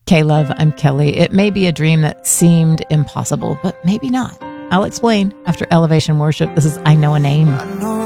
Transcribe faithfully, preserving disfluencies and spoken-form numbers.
K-Love, I'm Kelly. It may be a dream that seemed impossible, but maybe not. I'll explain after Elevation Worship. This is I Know a Name. I know